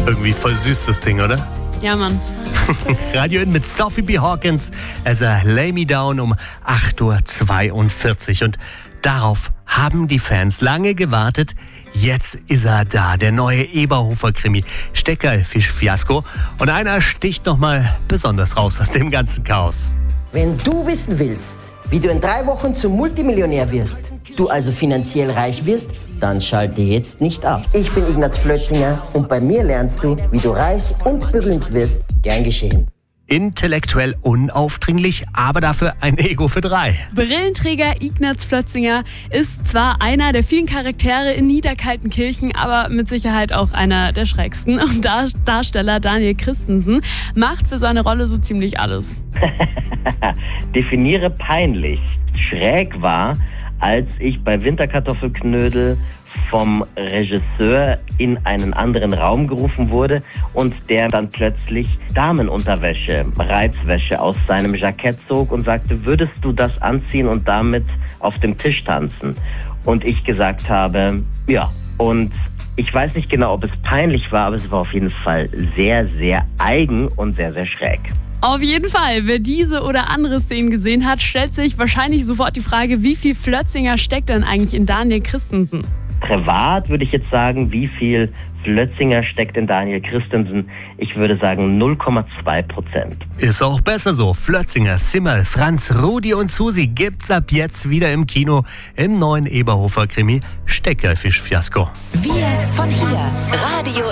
Irgendwie voll süß, das Ding, oder? Ja, Mann. Radio In mit Sophie B. Hawkins, Lay Me Down um 8.42 Uhr. Und darauf haben die Fans lange gewartet. Jetzt ist er da, der neue Eberhofer-Krimi, Steckerlfisch-Fiasko. Und einer sticht nochmal besonders raus aus dem ganzen Chaos. Wenn du wissen willst, wie du in 3 Wochen zum Multimillionär wirst, du also finanziell reich wirst, dann schalte jetzt nicht ab. Ich bin Ignaz Flötzinger und bei mir lernst du, wie du reich und berühmt wirst. Gern geschehen. Intellektuell unaufdringlich, aber dafür ein Ego für 3. Brillenträger Ignaz Flötzinger ist zwar einer der vielen Charaktere in Niederkaltenkirchen, aber mit Sicherheit auch einer der schrägsten. Und Darsteller Daniel Christensen macht für seine Rolle so ziemlich alles. Definiere peinlich. Schräg war, als ich bei Winterkartoffelknödel vom Regisseur in einen anderen Raum gerufen wurde und der dann plötzlich Damenunterwäsche, Reizwäsche aus seinem Jackett zog und sagte, würdest du das anziehen und damit auf dem Tisch tanzen? Und ich gesagt habe, ja. Und ich weiß nicht genau, ob es peinlich war, aber es war auf jeden Fall sehr, sehr eigen und sehr, sehr schräg. Auf jeden Fall, wer diese oder andere Szenen gesehen hat, stellt sich wahrscheinlich sofort die Frage, wie viel Flötzinger steckt denn eigentlich in Daniel Christensen? Privat würde ich jetzt sagen, wie viel Flötzinger steckt in Daniel Christensen? Ich würde sagen 0,2%. Ist auch besser so. Flötzinger, Simmel, Franz, Rudi und Susi gibt's ab jetzt wieder im Kino im neuen Eberhofer-Krimi Steckerlfisch-Fiasko. Wir von hier. Radio